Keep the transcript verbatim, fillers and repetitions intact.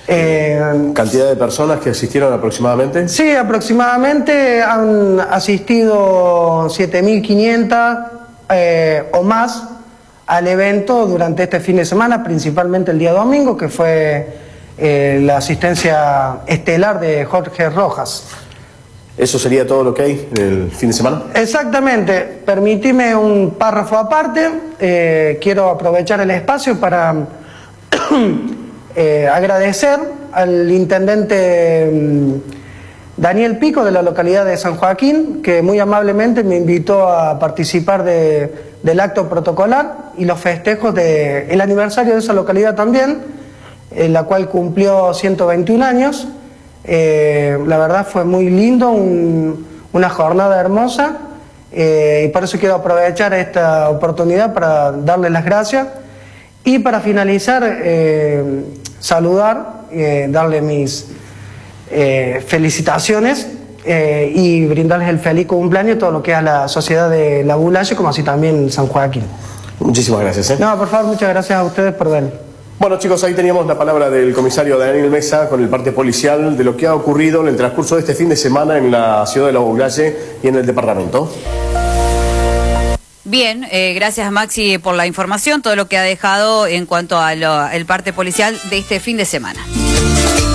Eh, ¿Cantidad de personas que asistieron aproximadamente? Sí, aproximadamente han asistido siete mil quinientas eh, o más al evento durante este fin de semana, principalmente el día domingo, que fue eh, la asistencia estelar de Jorge Rojas. ¿Eso sería todo lo que hay el fin de semana? Exactamente. Permitime un párrafo aparte. Eh, quiero aprovechar el espacio para eh, agradecer al intendente um, Daniel Pico de la localidad de San Joaquín, que muy amablemente me invitó a participar de, del acto protocolar y los festejos del aniversario de esa localidad también, en la cual cumplió ciento veintiún años. Eh, la verdad fue muy lindo, un, una jornada hermosa, eh, y por eso quiero aprovechar esta oportunidad para darles las gracias y para finalizar eh, saludar, eh, darle mis eh, felicitaciones eh, y brindarles el feliz cumpleaños a todo lo que es a la sociedad de La Bulaye, como así también San Joaquín. Muchísimas gracias. ¿eh? No, por favor, muchas gracias a ustedes por ver. Bueno, chicos, ahí teníamos la palabra del comisario Daniel Mesa con el parte policial de lo que ha ocurrido en el transcurso de este fin de semana en la ciudad de La Bulaye y en el departamento. Bien, eh, gracias Maxi por la información, todo lo que ha dejado en cuanto al parte policial de este fin de semana.